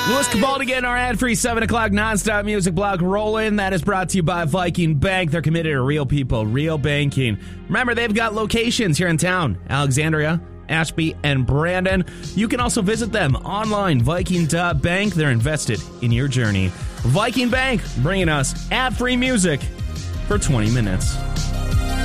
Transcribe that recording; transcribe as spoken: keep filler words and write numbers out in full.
Louis Cabaldi getting our ad-free seven o'clock nonstop music block rolling. That is brought to you by Viking Bank. They're committed to real people, real banking. Remember, they've got locations here in town. Alexandria, Ashby, and Brandon. You can also visit them online, Viking dot bank. They're invested in your journey. Viking Bank, bringing us ad-free music for twenty minutes.